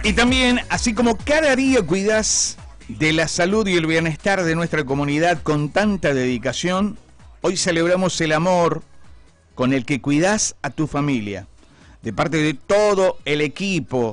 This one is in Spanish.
Y también, así como cada día cuidas de la salud y el bienestar de nuestra comunidad con tanta dedicación, hoy celebramos el amor con el que cuidas a tu familia. De parte de todo el equipo